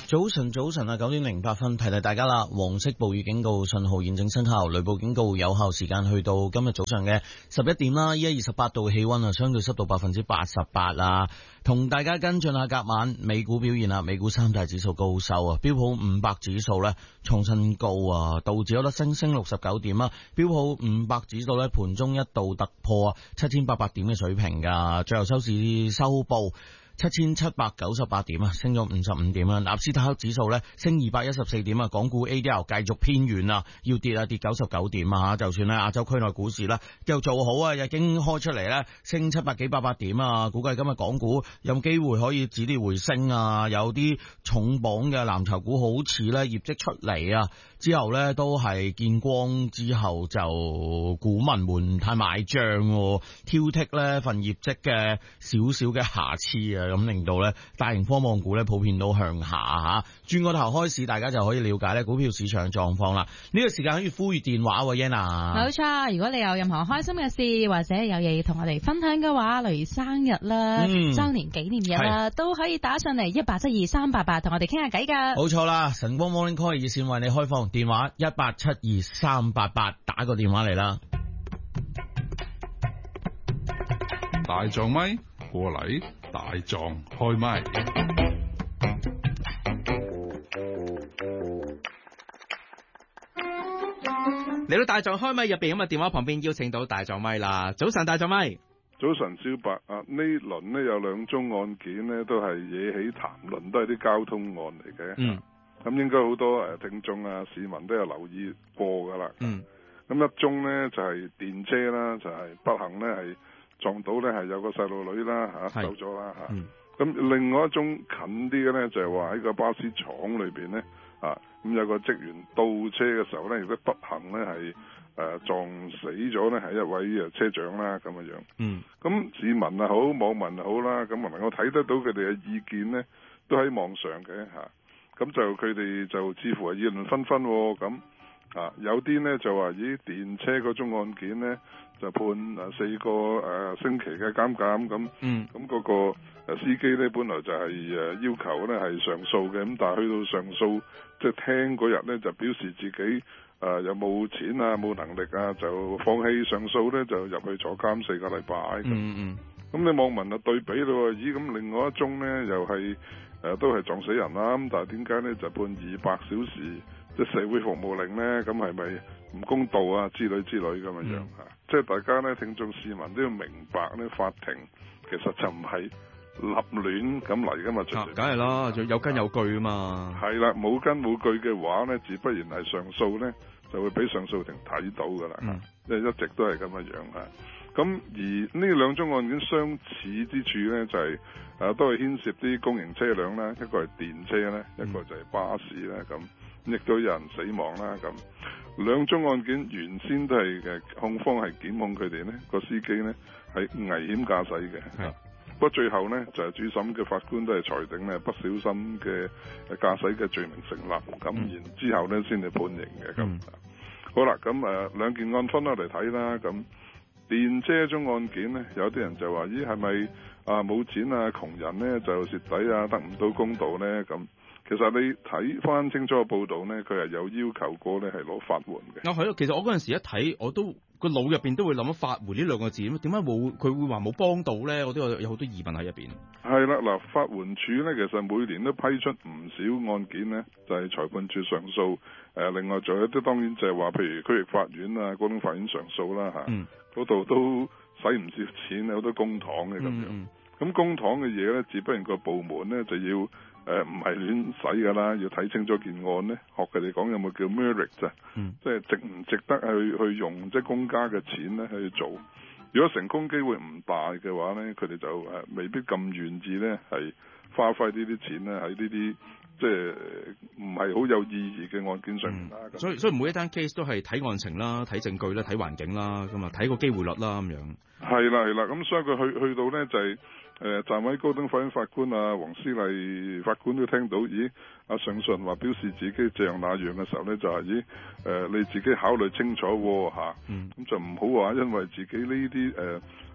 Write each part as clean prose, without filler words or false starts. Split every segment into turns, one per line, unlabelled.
早晨啊，9:08，提提大家啦，黃色暴雨警告信號現正生效，雷暴警告有效時間去到今日早上嘅11點啦。依家28度氣溫啊，相對濕度88%啊。同大家跟進下隔晚美股表現啦，美股三大指數高收啊，標普500指數咧創新高啊，道指有得升69點啊，標普500指數咧盤中一度突破7800點嘅水平噶，最後收市收報7798點啊，升咗55點啊。納斯達克指數咧升214點啊，港股 ADR 繼續偏軟啊，要跌99點啊。就算咧亞洲區內股市咧又做好啊，已經開出嚟咧升700幾800點啊，估計今日港股有機會可以止跌回升啊。有啲重磅嘅藍籌股好似咧業績出嚟啊之後咧都係見光之後就股民們太買賬，挑剔咧份業績嘅少少嘅瑕疵啊。咁令到咧大型科網股咧普遍都向下吓，轉個頭開市，大家就可以了解咧股票市場狀況啦。呢個時間可以呼籲電話喎 ，Yana。
冇錯，如果你有任何開心嘅事，或者有嘢要同我哋分享嘅話，例如生日啦、周年紀念日啦，都可以打上嚟1872388同我哋傾下偈噶。
冇錯啦，晨光 Morning Call 熱線為你開放，電話1872388，打個電話嚟啦。
大狀咪過嚟。大狀開麥，
嚟到大狀開麥入邊咁啊！電話旁邊邀請到大狀咪啦。早晨，大狀咪。
早晨，小白啊！呢輪呢有兩宗案件呢都係惹起談論，都係啲交通案嚟嘅。咁應該好多聽眾啊市民都有留意過噶啦。咁一宗呢就係電車啦，就係不幸呢係撞到呢係有個細路女啦走咗啦咁另外一宗近啲嘅呢，就係話喺個巴士廠裏邊呢，咁有個職員倒車嘅時候呢，亦都不幸呢係撞死咗呢係一位車長啦咁嘅樣。咁市民啊好，網民好啦，咁能夠睇得到佢哋嘅意見呢，都喺網上嘅咁就佢哋就似乎係議論紛紛咁。有啲呢就話咦電車嗰宗案件呢，就判4個星期嘅監禁咁，咁嗰個司機呢，本來就係要求呢係上訴嘅，咁但係去到上訴即係聽嗰日呢，就表示自己有冇錢啊冇能力啊，就放棄上訴呢，就入去坐監4個禮拜咁你網民就對比咯，咦咁另外一宗呢，又係都係撞死人啦，咁但係點解呢，就判200小時即係社會服務令呢？咁係咪唔公道啊之類咁嘅樣即係大家呢，聽眾市民都要明白呢，法庭其實就唔係立亂咁嚟噶嘛，
梗係啦，就有根有據啊嘛。係
啦，冇根冇據嘅話呢，自不然係上訴呢，就會俾上訴庭睇到噶啦即係一直都係咁嘅樣咁而呢兩宗案件相似之處呢，就係都係牽涉啲公營車輛啦，一個係電車呢，一個就係巴士啦咁。亦都有人死亡啦咁，兩宗案件原先都係控方係檢控佢哋呢個司機呢係危險駕駛嘅，不過最後呢就係主審嘅法官都係裁定呢不小心嘅駕駛嘅罪名成立，咁然之後呢先至判刑嘅咁。好啦，咁兩件案分開嚟睇啦，咁電車宗案件呢，有啲人就話咦係咪冇錢啊窮人呢就蝕底啊得唔到公道呢咁。其實你睇翻清楚個報道呢，佢係有要求過呢係攞法援嘅。
係咯，其實我嗰陣時一睇，我都個腦入邊都會諗法援呢兩個字，點解佢會話冇幫到呢？我都有好多疑問喺入邊。係
啦，嗱，法援處呢，其實每年都批出唔少案件呢，就係裁判處上訴。另外仲有啲當然就係話，譬如區域法院啊、高等法院上訴啦嗰度都使唔少錢，有好多公帑嘅咁樣。咁公帑嘅嘢呢，自不然個部門呢就要。唔係亂使噶啦，要睇清楚件案呢，學佢哋講有冇叫 merit 啫，即係值唔值得去用即係公家嘅錢呢去做。如果成功機會唔大嘅話呢，佢哋就未必咁願意呢係花費呢啲錢呢喺呢啲即係唔係好有意義嘅案件上面啦。
所以每一單 case 都係睇案情啦、睇證據啦、睇環境啦，咁啊睇個機會率啦咁樣。係
啦，咁所以佢去到呢就係。站喺高等法院法官啊，黃思麗法官都聽到，咦，上訴人話表示自己這樣那樣嘅時候呢，就係咦，你自己考慮清楚喎咁就唔好話因為自己呢啲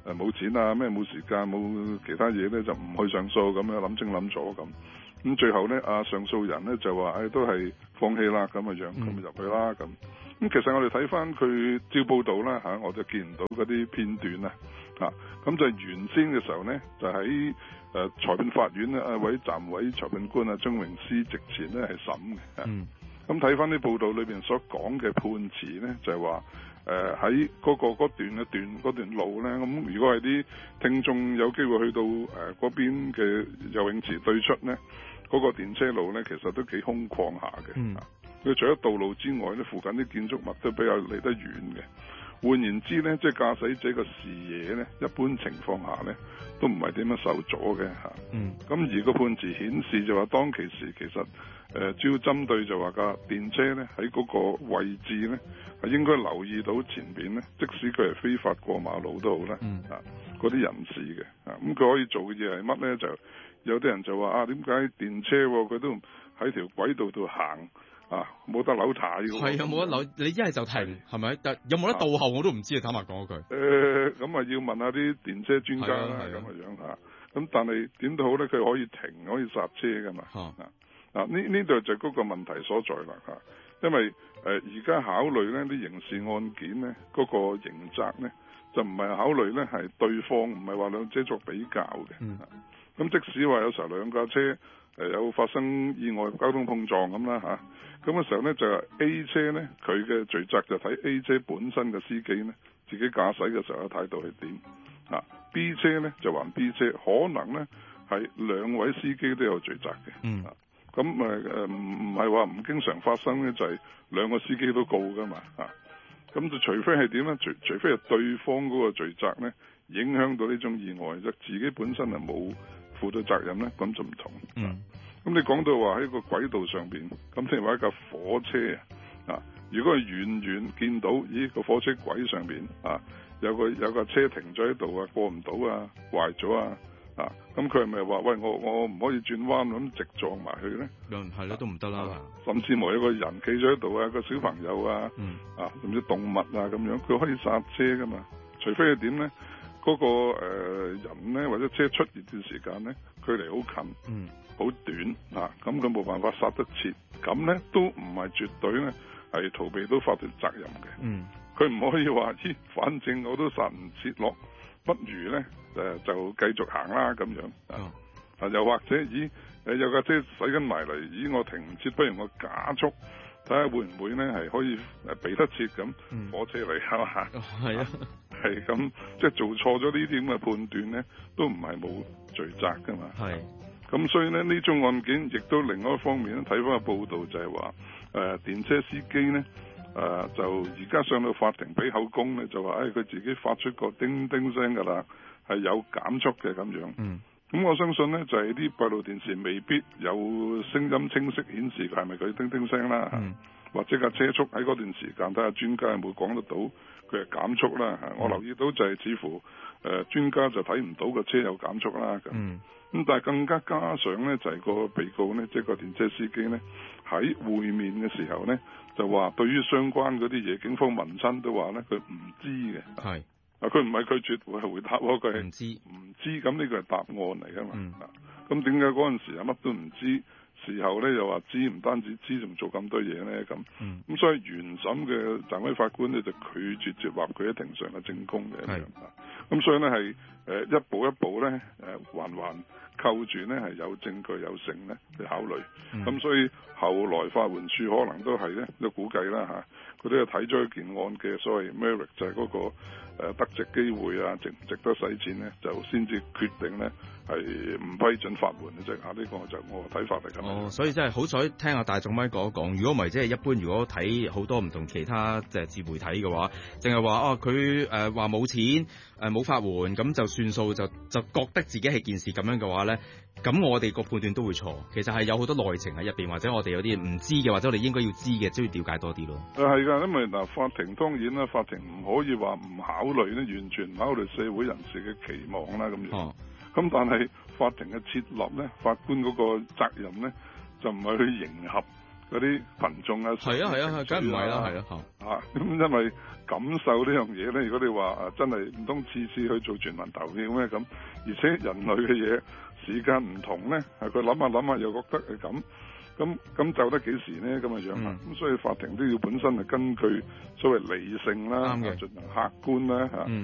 冇錢啊，咩冇時間冇其他嘢咧，就唔去上訴咁樣諗清諗楚咁。咁最後咧，上訴人咧就話都係放棄啦咁嘅樣，咁咪入去啦咁。咁其實我哋睇翻佢照報道啦嚇，我就見唔到嗰啲片段啦嚇。咁就原先嘅時候咧，就喺裁判法院咧，位暫委裁判官曾榮思席前咧係審嘅。咁睇翻啲報道裏邊所講嘅判詞咧，就係話喺嗰段路咧，咁如果係啲聽眾有機會去到嗰邊嘅游泳池對出咧，嗰個電車路咧其實都幾空曠下嘅。佢除咗道路之外咧，附近啲建築物都比較離得遠嘅。換言之咧，即係駕駛者嘅視野咧，一般情況下咧都唔係點樣受阻嘅嚇。咁而個判詞顯示就話當其時其實主要針對就話架電車咧喺嗰個位置咧係應該留意到前邊咧，即使佢係非法過馬路都好啦。嗰啲人士嘅咁佢可以做嘅嘢係乜咧？就有啲人就話點解電車佢都喺條軌道度行？冇得扭軚嘅。係
冇得扭，你一係就停，係咪？但有冇得倒後我都唔知啊！坦白講嗰句。咁
要問下啲電車專家啦，咁嘅樣嚇。咁但係點都好咧，佢可以停，可以剎車噶嘛。呢度就嗰個問題所在啦嚇。因為而家考慮咧啲刑事案件咧，嗰個刑責咧就唔係考慮咧係對方，唔係話兩者作比較嘅。咁即使話有時候兩架車有發生意外交通碰撞咁啦嚇。咁嘅時候咧就係 A 車咧，佢嘅罪責就睇 A 車本身嘅司機咧，自己駕駛嘅時候嘅態度係點。B 車咧就還 B 車，可能咧係兩位司機都有罪責嘅。咁唔係話唔經常發生咧，就係兩個司機都告噶嘛。咁就除非係點咧？除非係對方嗰個罪責咧影響到呢種意外，即自己本身係冇負到責任咧，咁就唔同。咁你講到話喺個軌道上邊，咁譬如話一架火車如果係遠遠見到個火車軌上邊有架車停咗喺度過唔到壞咗咁佢係咪話喂我唔可以轉彎咁直撞埋去咧？
係咯，都唔得啦。
甚至乎有個人企咗喺度個小朋友甚至動物咁樣，佢可以剎車噶嘛？除非係點咧？嗰個人咧或者車出現段時間咧，距離好近，好短咁佢冇辦法剎得切，咁咧都唔係絕對咧係逃避到法律責任嘅。佢唔可以話反正我都剎唔切落，不如咧就繼續行啦咁樣。又或者有架車駛緊埋嚟，我停唔切，不如我加速睇下會唔會咧係可以避得切咁火車嚟係嘛？
係啊。
係咁，即係做錯咗呢啲咁嘅判斷咧，都唔係冇罪責噶嘛。係。咁所以咧，呢宗案件亦都另外一方面咧，睇翻個報道就係話，電車司機咧，就而家上到法庭俾口供咧，就話佢自己發出個叮叮聲噶啦，係有減速嘅咁樣。咁我相信咧，就係啲閉路電視未必有聲音清晰顯示係咪佢叮叮聲啦。或者架車速喺嗰段時間，睇下專家有冇講得到佢係減速啦。我留意到就係似乎專家就睇唔到個車有減速啦。咁但係更加加上咧，就係個被告咧，即係個電車司機咧，喺會面嘅時候咧，就話對於相關嗰啲嘢，警方問親都話咧，佢唔知嘅。係佢唔係拒絕回答，佢係唔知。咁呢個係答案嚟噶嘛。咁點解嗰陣時乜都唔知？事後咧又話知，唔單止知，仲做咁多嘢咧咁。咁所以原審嘅暫委法官咧就拒絕接納佢喺庭上嘅證供嘅。咁所以咧係一步一步咧環扣住咧係有證據有證咧去考慮。咁所以後來法援處可能都係咧都估計啦佢都係睇咗一件案嘅所謂 merit 就係嗰個得值機會值唔值得使錢咧，就先至決定咧係唔批准法援嘅啫。呢個就我睇法嚟咁。
所以真係好彩聽阿大總咪講一講。如果唔係，即係一般如果睇好多唔同其他自媒體嘅話，淨係話佢話冇錢冇法援咁就算數，就覺得自己係件事咁樣嘅話咧，咁我哋個判斷都會錯。其實係有好多內情喺入邊，或者我哋有啲唔知嘅，或者我哋應該要知嘅，都要了解多啲咯。
係㗎，因為法庭當然啦，法庭唔可以話唔考慮咧，完全唔考慮社會人士嘅期望啦咁樣。咁但係法庭嘅設立咧，法官嗰個責任咧，就唔係去迎合嗰啲群眾啊，
係啊，梗唔係啦，係
啊，咁因為感受呢樣嘢咧，如果你話真係唔通次次去做全民投票咩咁，而且人類嘅嘢時間唔同咧，佢諗下又覺得係咁就得幾時呢？咁嘅樣咁所以法庭都要本身係根據所謂理性啦，進行客觀啦嚇。